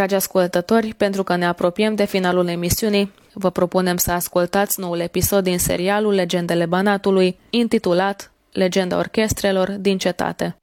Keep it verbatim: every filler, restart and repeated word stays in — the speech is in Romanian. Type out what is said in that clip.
Dragi ascultători, pentru că ne apropiem de finalul emisiunii, vă propunem să ascultați noul episod din serialul Legendele Banatului, intitulat Legenda orchestrelor din cetate.